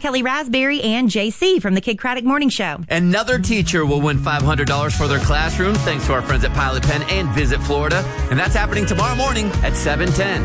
Kelly Raspberry and JC from the Kid Craddock Morning Show. Another teacher will win $500 for their classroom thanks to our friends at Pilot Pen and Visit Florida. And that's happening tomorrow morning at 7:10.